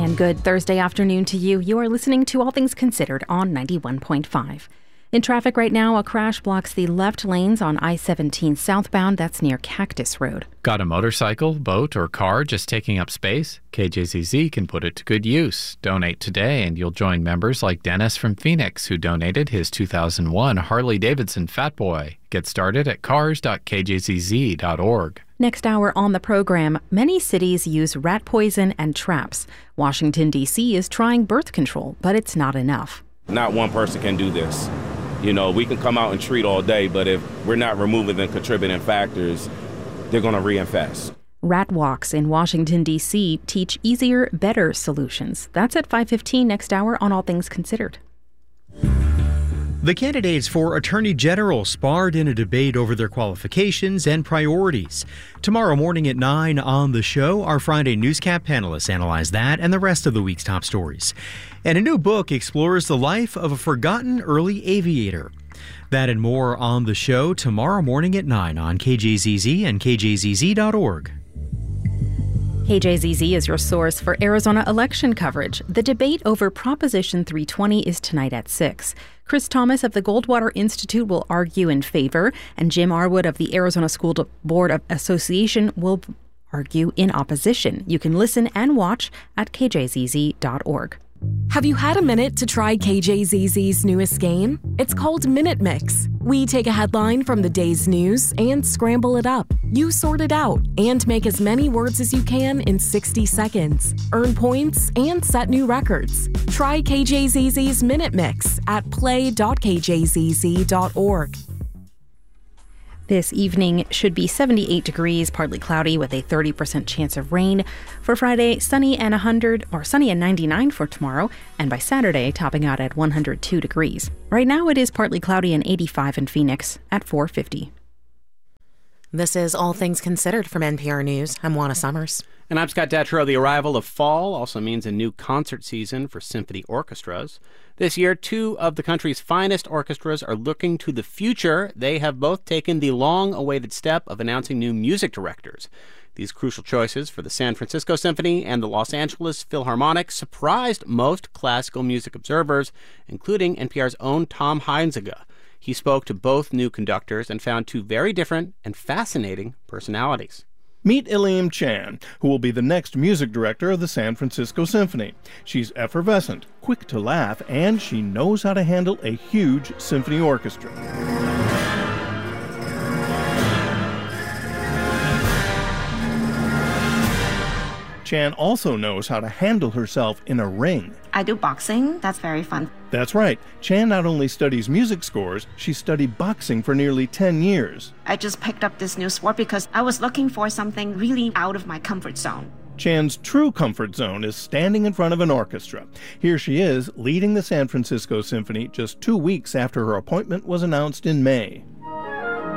And good Thursday afternoon to you. You are listening to All Things Considered on 91.5. In traffic right now, a crash blocks the left lanes on I-17 southbound. That's near Cactus Road. Got a motorcycle, boat, or car just taking up space? KJZZ can put it to good use. Donate today and you'll join members like Dennis from Phoenix, who donated his 2001 Harley-Davidson Fat Boy. Get started at cars.kjzz.org. Next hour on the program, many cities use rat poison and traps. Washington, D.C. is trying birth control, but it's not enough. Not one person can do this. You know, we can come out and treat all day, but if we're not removing the contributing factors, they're going to reinfest. Rat walks in Washington, D.C. teach easier, better solutions. That's at 5:15 next hour on All Things Considered. The candidates for Attorney General sparred in a debate over their qualifications and priorities. Tomorrow morning at 9 on the show, our Friday Newscap panelists analyze that and the rest of the week's top stories. And a new book explores the life of a forgotten early aviator. That and more on the show tomorrow morning at 9 on KJZZ and KJZZ.org. KJZZ is your source for Arizona election coverage. The debate over Proposition 320 is tonight at 6. Chris Thomas of the Goldwater Institute will argue in favor, and Jim Arwood of the Arizona School Board Association will argue in opposition. You can listen and watch at kjzz.org. Have you had a minute to try KJZZ's newest game? It's called Minute Mix. We take a headline from the day's news and scramble it up. You sort it out and make as many words as you can in 60 seconds. Earn points and set new records. Try KJZZ's Minute Mix at play.kjzz.org. This evening should be 78 degrees, partly cloudy with a 30% chance of rain. For Friday, sunny and 99 for tomorrow, and by Saturday, topping out at 102 degrees. Right now, it is partly cloudy and 85 in Phoenix at 4:50. This is All Things Considered from NPR News. I'm Juana Summers. And I'm Scott Detrow. The arrival of fall also means a new concert season for symphony orchestras. This year, two of the country's finest orchestras are looking to the future. They have both taken the long-awaited step of announcing new music directors. These crucial choices for the San Francisco Symphony and the Los Angeles Philharmonic surprised most classical music observers, including NPR's own Tom Heinzega. He spoke to both new conductors and found two very different and fascinating personalities. Meet Iliam Chan, who will be the next music director of the San Francisco Symphony. She's effervescent, quick to laugh, and she knows how to handle a huge symphony orchestra. Chan also knows how to handle herself in a ring. I do boxing. That's very fun. That's right. Chan not only studies music scores, she studied boxing for nearly 10 years. I just picked up this new sport because I was looking for something really out of my comfort zone. Chan's true comfort zone is standing in front of an orchestra. Here she is, leading the San Francisco Symphony just 2 weeks after her appointment was announced in May.